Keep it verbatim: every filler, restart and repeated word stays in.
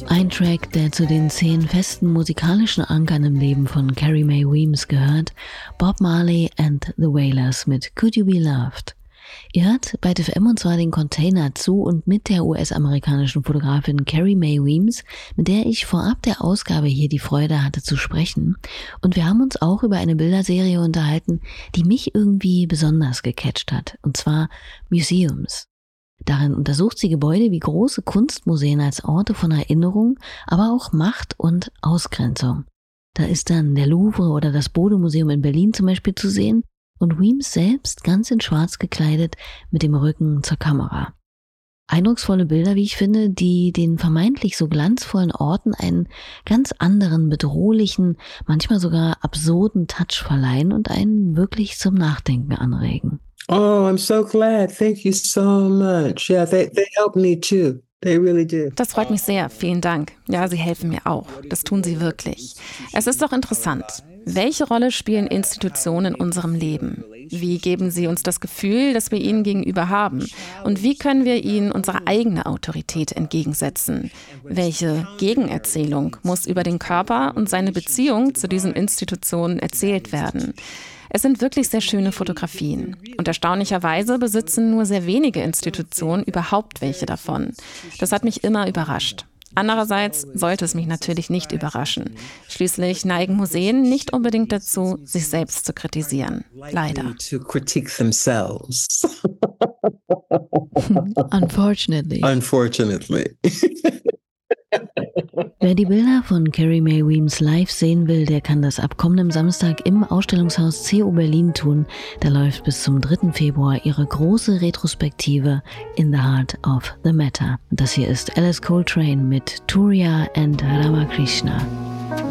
Ein Track, der zu den zehn festen musikalischen Ankern im Leben von Carrie Mae Weems gehört, Bob Marley and the Wailers mit Could You Be Loved. Ihr hört bei T F M und zwar den Container zu und mit der U S-amerikanischen Fotografin Carrie Mae Weems, mit der ich vorab der Ausgabe hier die Freude hatte zu sprechen. Und wir haben uns auch über eine Bilderserie unterhalten, die mich irgendwie besonders gecatcht hat, und zwar Museums. Darin untersucht sie Gebäude wie große Kunstmuseen als Orte von Erinnerung, aber auch Macht und Ausgrenzung. Da ist dann der Louvre oder das Bode-Museum in Berlin zum Beispiel zu sehen und Weems selbst ganz in schwarz gekleidet mit dem Rücken zur Kamera. Eindrucksvolle Bilder, wie ich finde, die den vermeintlich so glanzvollen Orten einen ganz anderen, bedrohlichen, manchmal sogar absurden Touch verleihen und einen wirklich zum Nachdenken anregen. Oh, I'm so glad. Thank you so much. Yeah, they, they help me too. They really do. Das freut mich sehr. Vielen Dank. Ja, Sie helfen mir auch. Das tun Sie wirklich. Es ist doch interessant. Welche Rolle spielen Institutionen in unserem Leben? Wie geben sie uns das Gefühl, das wir ihnen gegenüber haben? Und wie können wir ihnen unsere eigene Autorität entgegensetzen? Welche Gegenerzählung muss über den Körper und seine Beziehung zu diesen Institutionen erzählt werden? Es sind wirklich sehr schöne Fotografien. Und erstaunlicherweise besitzen nur sehr wenige Institutionen überhaupt welche davon. Das hat mich immer überrascht. Andererseits sollte es mich natürlich nicht überraschen. Schließlich neigen Museen nicht unbedingt dazu, sich selbst zu kritisieren. Leider. Unfortunately. Unfortunately. Wer die Bilder von Carrie Mae Weems live sehen will, der kann das ab kommendem Samstag im Ausstellungshaus C O Berlin tun. Da läuft bis zum dritten Februar ihre große Retrospektive In the Heart of the Matter. Das hier ist Alice Coltrane mit Turiya and Ramakrishna.